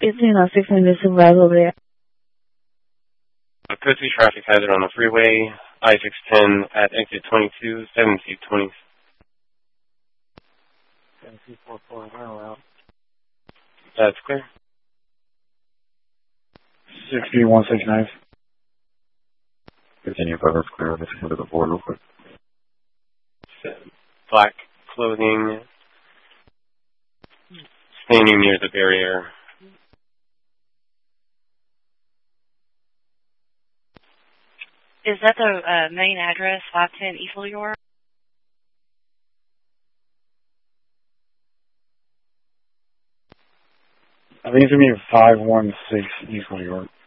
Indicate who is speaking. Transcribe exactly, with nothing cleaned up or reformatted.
Speaker 1: fifteen or six minutes to arrive over there.
Speaker 2: A code three traffic hazard on the freeway, I six ten at exit twenty-two, seven C twenty.
Speaker 3: seven C forty-four, route.
Speaker 2: That's clear.
Speaker 3: sixty, one sixty-nine.
Speaker 4: Continue further clear. Let's go to the board real quick.
Speaker 2: Black clothing, standing near the barrier.
Speaker 5: Is that the uh, main address, five ten East York?
Speaker 3: I think it's going to be five one six East York.